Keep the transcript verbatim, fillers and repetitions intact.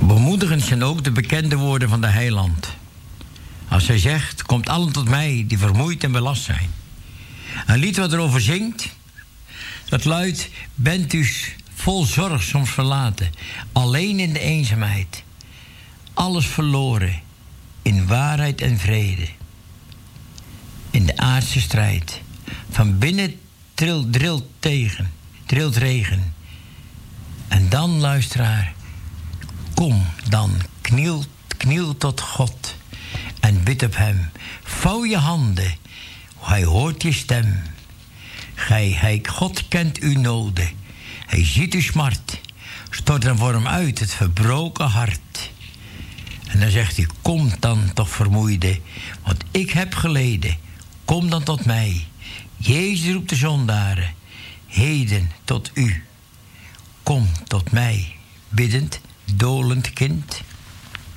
Bemoedigend zijn ook de bekende woorden van de heiland. Als hij zegt, komt allen tot mij die vermoeid en belast zijn. Een lied wat erover zingt, dat luidt, bent u vol zorg soms verlaten, alleen in de eenzaamheid, alles verloren, in waarheid en vrede. In de aardse strijd, van binnen trilt, drilt tegen, trilt regen. En dan, luisteraar, kom dan, kniel, kniel tot God en bid op hem. Vouw je handen, hij hoort je stem. Gij, hij, God kent uw noden, hij ziet uw smart. Stort dan voor hem uit het verbroken hart. En dan zegt hij, kom dan toch vermoeide, want ik heb geleden. Kom dan tot mij. Jezus roept de zondaren, heden tot u. Kom tot mij, biddend, dolend kind.